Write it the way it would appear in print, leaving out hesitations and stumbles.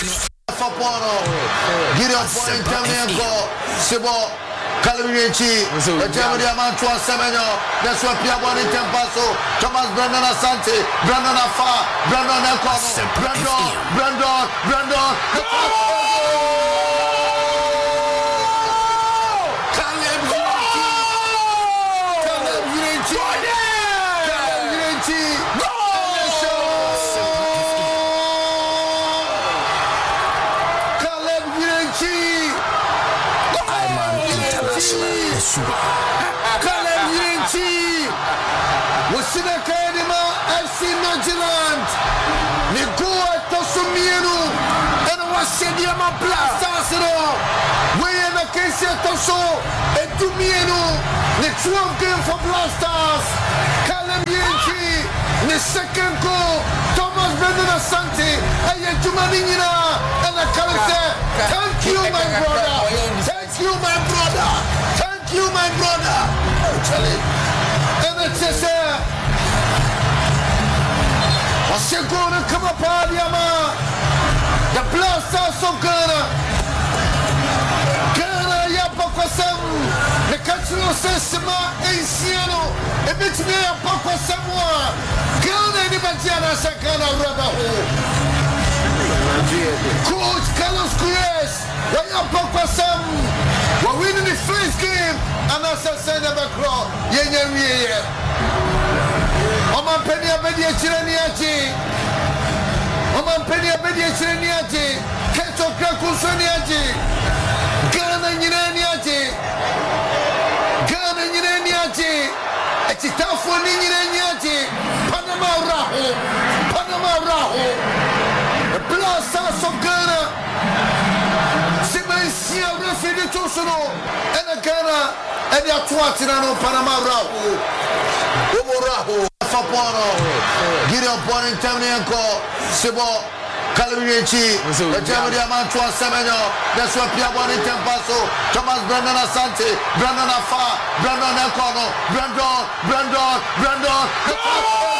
Fapano, Gideon Point, Tamianco, Sibo, Calvinici, the Germany Amantua Semeno, that's what Piabon in Tempaso, Thomas Brandon Asante, Brandon Afa, Brandon Elcono, Brandon, Caleb Yinchi Wasina Kadima FC Midland Nikoa Tosumienu and Washediama Blastasero we in the case of Toso and Tumienu the 12th game for Blasters Caleb Yinchi the second goal Thomas Brendan Asante and Jumanina and the Caleb thank you my brother actually and it's what's going to come up on the Blasters of Ghana Yapakosam the cultural system Asiano it makes me a Pakosam Ghana Nibajana Sakana Rabaho Coach Carlos Cruz Yapakosam we're winning the first game and as I said about Crow Yenye Oman Penia Bedia Chiraniachi Oman Penia Bedia Chiraniachi Keto Krakusaniachi Ghana Yiraniachi Echitafu Niniachi Panama Raho the Blasters of Ghana Simensia refidi Tosuno and Ghana and the Atuatinano Panama Raho Fapano Gideon Point Tamianco Sibo Calvinici the Germany Amantua Semeno that's what Piabon in Tempaso Thomas Brandon Asante Brandon Afa Brandon Elcono Brandon